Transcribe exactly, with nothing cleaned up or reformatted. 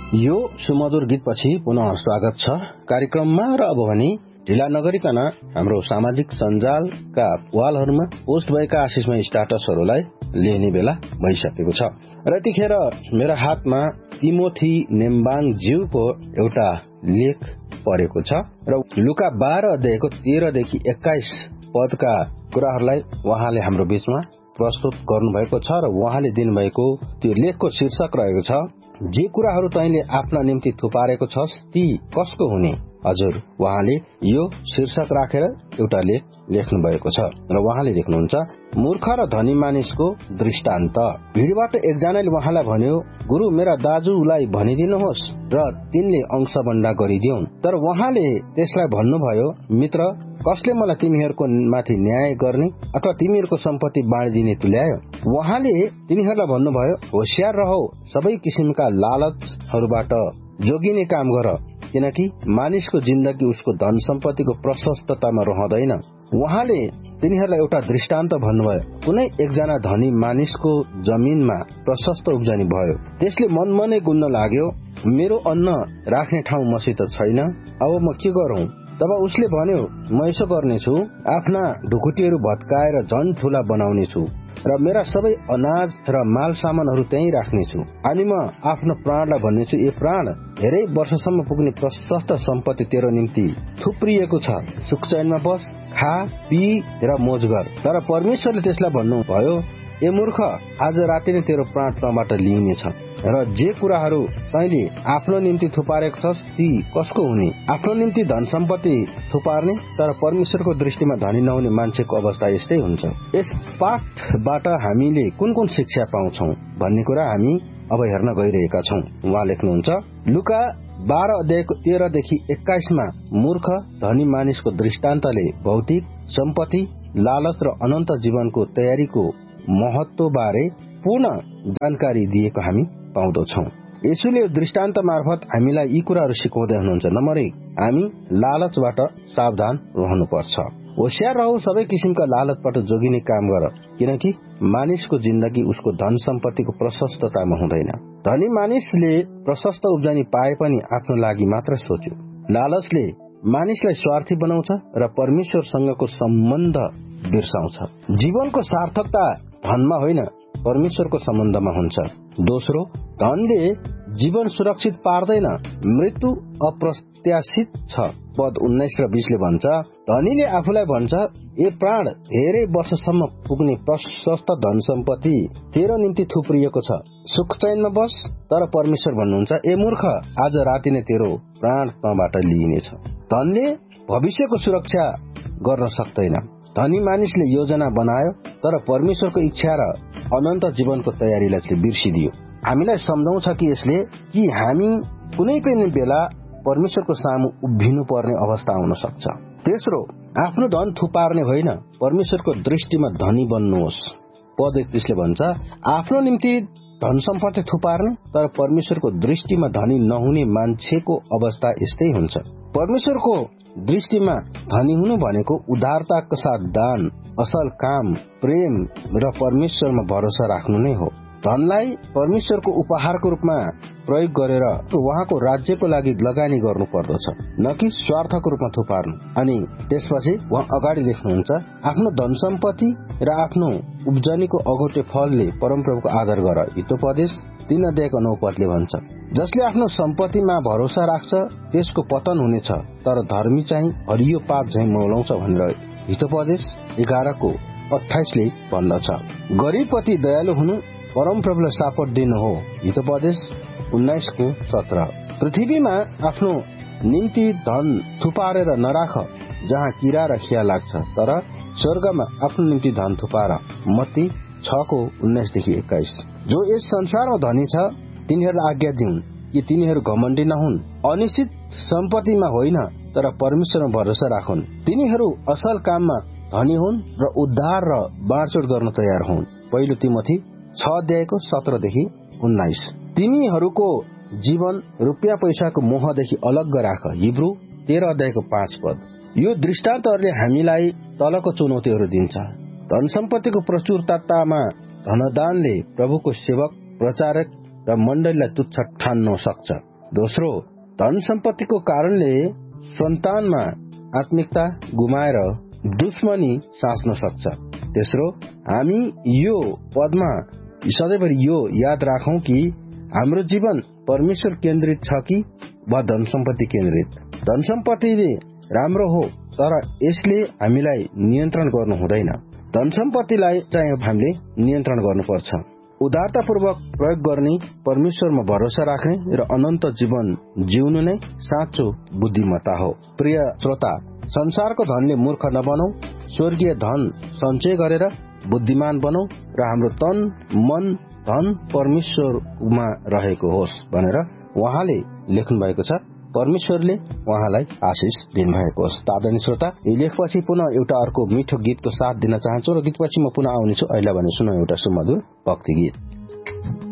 यो सुमधुर गीतपछि पुनः स्वागत छ कार्यक्रममा। र अब भने ढिला नगरिकन हाम्रो सामाजिक सञ्जालका वालहरूमा पोस्ट भएका आशिषमय स्टाटसहरूलाई लिने बेला भइसकेको छ। र यतिखेर मेरो हातमा तिमोथी नेम्बाङ ज्यूको एउटा लेख परेको छ र लुका बाह्र अध्यायको तेह्रदेखि एक्काइस पदका कुराहरूलाई उहाँले हाम्रो बीचमा प्रस्तुत गर्नुभएको छ। र उहाँले दिनुभएको त्यो लेखको शीर्षक रहेको छ, जे कुराहरू तैँले आफ्ना निम्ति थुपारेको छस् ती कसको हुने। हजुर, उहाँले यो शीर्षक राखेर एउटा लेख लेख्नु भएको छ र उहाँले लेख्नुहुन्छ, मूर्ख र धनी मानिसको दृष्टान्त। भिडबाट एकजनाले उहाँलाई भन्यो, गुरु मेरा दाजुलाई भनिदिनुहोस् र तिनले अंशबण्डा गरिदिउन्। तर उहाँले त्यसलाई भन्नुभयो, मित्र, कसले मलाई तिमीहरूको माथि न्याय गर्ने अथवा तिमीहरूको सम्पत्ति बाँडिदिने तुल्यायो। उहाँले तिनीहरूलाई भन्नुभयो, होशियार रहो, सबै किसिमका लालचहरूबाट जोगिने काम गर, किनकि मानिसको जिन्दगी उसको धन सम्पत्तिको प्रशस्ततामा रहँदैन। उहाँले तिनीहरूलाई एउटा दृष्टान्त भन्नुभयो। कुनै एकजना धनी मानिसको जमिनमा प्रशस्त उब्जनी भयो। त्यसले मनमनै गुन्न लाग्यो, मेरो अन्न राख्ने ठाउँ मसित छैन, अब म के गरौं। तब उसले भन्यो, म यसो गर्नेछु, आफ्ना ढुकुटीहरू भत्काएर झन् ठूला बनाउनेछु र मेरा सबै अनाज र माल सामानहरू त्यही राख्नेछु। अनि म आफ्नो प्राणलाई भन्नेछु, ए प्राण, धेरै वर्षसम्म पुग्ने प्रशस्त सम्पत्ति तेरो निम्ति थुप्रिएको छ, सुखचैनमा बस, खा, पी र मोज गर। तर परमेश्वरले त्यसलाई भन्नुभयो, ए मूर्ख, आज राति नै तेरो प्राण तँबाट लिइनेछ र जे कुराहरू तैँले आफ्नो निम्ति थुपारेको छस् ती कसको हुने। आफ्नो निम्ति धन सम्पत्ति थुपार्ने तर परमेश्वरको दृष्टिमा धनी नहुने मान्छेको अवस्था यस्तै हुन्छ। यस पाठबाट हामीले कुन कुन शिक्षा पाउँछौं भन्ने कुरा हामी अब हेर्न गइरहेका छौं। उहाँ लेख्नुहुन्छ, लुका बाह्र अध्यायको तेह्रदेखि एक्काइसमा मूर्ख धनी मानिसको दृष्टान्तले भौतिक सम्पत्ति, लालच र अनन्त जीवनको तयारीको महत्व बारे पूर्ण जानकारी दिएको हामी पाउँदछौं। यसुले दृष्टान्त मार्फत हामीलाई यी कुराहरू सिकाउँदै हुनुहुन्छ। नम्बर एक, हामी लालचबाट सावधान रहनुपर्छ। होशियार रहो, सबै किसिमका लालचबाट जोगिने काम गर, किनकि मानिसको जिन्दगी उसको धन सम्पत्तिको प्रशस्ततामा हुँदैन। धनी मानिसले प्रशस्त उब्जनी पाए पनि आफ्नो लागि मात्र सोच्यो। लालचले मानिसलाई स्वार्थी बनाउँछ र परमेश्वरसँगको सम्बन्ध बिर्साउँछ। जीवनको सार्थकता धनमा होइन, परमेश्वरको सम्बन्धमा हुन्छ। दोस्रो, धनले जीवन सुरक्षित पार्दैन, मृत्यु अप्रत्याशित छ। पद उन्नाइस र बीसले भन्छ, धनीले आफूलाई भन्छ, ए प्राण, धेरै वर्षसम्म पुग्ने प्रशस्त धन सम्पत्ति तेरो निम्ति थुप्रिएको छ, सुखचैनमा बस। तर परमेश्वर भन्नुहुन्छ, ए मूर्ख, आज राति नै तेरो प्राण तँबाट लिइनेछ। धनले भविष्यको सुरक्षा गर्न सक्दैन। धनी मानिसले योजना बनायो तर परमेश्वरको इच्छा र अनन्त जीवनको तयारीलाई चाहिँ बिर्सिदियो। हामीलाई सम्झाउँछ कि यसले कि हामी कुनै पनि बेला परमेश्वरको सामु उभिनु पर्ने अवस्था आउन सक्छ। तेस्रो, आफ्नो धन थुपार्ने होइन, परमेश्वरको दृष्टिमा धनी बन्नुहोस्। पद एकतीसले भन्छ, आफ्नो निम्ति धन सम्पत्ति थुपार्ने तर परमेश्वरको दृष्टिमा धनी नहुने मान्छेको अवस्था यस्तै हुन्छ। परमेश्वरको दृष्टिमा धनी हुनु भनेको उदारताका साथ दान, असल काम, प्रेम र परमेश्वरमा भरोसा राख्नु नै हो। धनलाई परमेश्वरको उपहारको रूपमा प्रयोग गरेर उहाँको राज्यको लागि लगानी गर्नु पर्दछ, न कि स्वार्थको रूपमा थुपार्नु। अनि त्यसपछि उहाँ अगाडि लेख्नुहुन्छ, आफ्नो धन सम्पत्ति र आफ्नो उब्जनीको अगोटे फलले परमप्रभुको आदर गर। हितोपदेश तीन अध्यायको नौ पदले भन्छ, जसले आफ्नो सम्पत्तिमा भरोसा राख्छ त्यसको पतन हुनेछ, तर धर्मी चाहिँ हरियो पात झैं मौलाउँछ भनेर हितोपदेश एघारको अठाइसले भन्दछ। गरीबप्रति दयालु हुनु परमप्रभुलाई सापट दिनु हो। हितोपदेश उन्नाइसको सत्र। पृथ्वीमा आफ्नो निम्ति धन थुपारेर नराख, जहाँ किरा र खिया लाग्छ, तर स्वर्गमा आफ्नो निम्ति धन थुपार। मत्ती छको उन्नाइसदेखि एक्काइस। जो यस संसारमा धनी छ तिनीहरूलाई आज्ञा दिउन् कि तिनीहरू घमण्डी नहुन्, अनिश्चित सम्पत्तिमा होइन तर परमेश्वरमा भरोसा राखुन्। तिनीहरू असल काममा धनी हुन् र उद्धार र बाँडचुँड गर्न तयार हुन्। पहिलो तिमोथी छ अध्यायको सत्रदेखि उन्नाइस। तिमीहरूको जीवन रुपियाँ पैसाको मोहदेखि अलग राख। हिब्रू तेह्र अध्यायको पाँच पद। यो दृष्टान्तहरूले हामीलाई तलको चुनौतीहरू दिन्छ। धन सम्पत्तिको प्रचुरतामा धनदानले प्रभुको सेवक, प्रचारक र मण्डलीलाई तुच्छ ठान्न सक्छ। दोस्रो, धन सम्पत्तिको कारणले सन्तानमा आत्मिकता गुमाएर दुश्मनी साँच्न सक्छ। तेस्रो, हामी यो पदमा सधैँभरि यो याद राखौं कि हाम्रो जीवन परमेश्वर केन्द्रित छ कि वा धन सम्पत्ति केन्द्रित। धन सम्पत्तिले राम्रो हो, तर यसले हामीलाई नियन्त्रण गर्नु हुँदैन। धन सम्पत्तिलाई चाहिँ हामीले नियन्त्रण गर्नुपर्छ। उदारतापूर्वक प्रयोग गर्ने, परमेश्वरमा भरोसा राख्ने र अनन्त जीवन जिउनु नै साँचो बुद्धिमत्ता हो। प्रिय श्रोता, संसारको धनले मूर्ख नबनौ, स्वर्गीय धन सञ्चय गरेर बुद्धिमान बनौ र हाम्रो तन मन धन परमेश्वरमा रहेको होस् भनेर उहाँले लेख्नु भएको छ। परमेश्वरले उहाँलाई आशिष दिनुभएको होस्। आदरणीय श्रोता, यो लेखपछि पुनः एउटा अर्को मिठो गीतको साथ दिन चाहन्छु र गीतपछि म पुनः आउनेछु। अहिले भने सुनौ एउटा सुमधुर भक्ति गीत।